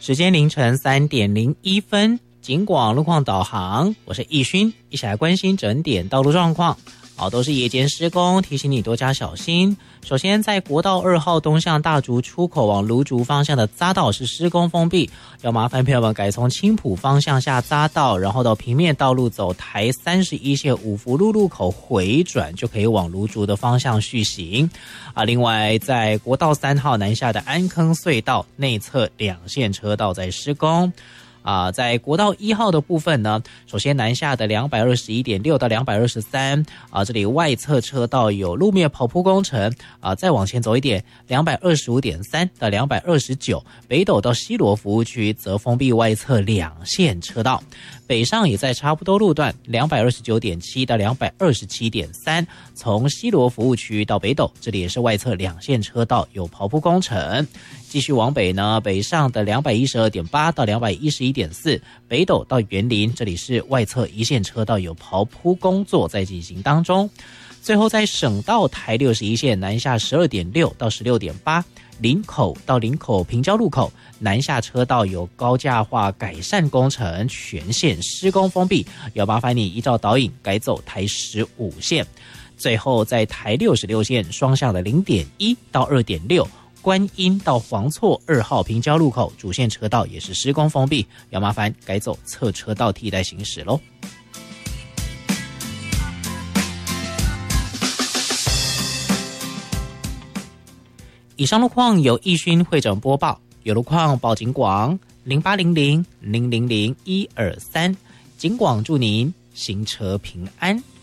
时间凌晨3点01分，警广路况导航，我是易勋，一起来关心整点道路状况。好，都是夜间施工，提醒你多加小心。首先，在国道2号东向大竹出口往芦竹方向的匝道是施工封闭，要麻烦朋友们改从青埔方向下匝道，然后到平面道路走台31线五福路路口回转，就可以往芦竹的方向续行。另外，在国道3号南下的安坑隧道内侧2线车道在施工。在国道1号的部分呢，首先南下的221.6到223这里外侧车道有路面刨铺工程再往前走一点225.3到229，北斗到西螺服务区则封闭外侧2线车道，北上也在差不多路段229.7到227.3，从西螺服务区到北斗，这里也是外侧2线车道有刨铺工程。继续往北呢，北上的212.8到211.4，北斗到园林，这里是外侧1线车道有刨铺工作在进行当中。最后在省道台61线南下12.6到16.8，林口到林口平交路口南下车道有高架化改善工程，全线施工封闭，要麻烦你依照导引改走台15线。最后在台66线双向的0.1到2.6，观音到黄厝2号平交路口主线车道也是施工封闭，要麻烦改走侧车道替代行驶咯。以上路况由易勋会诊播报，有路况报警广0800000123，警广祝您行车平安。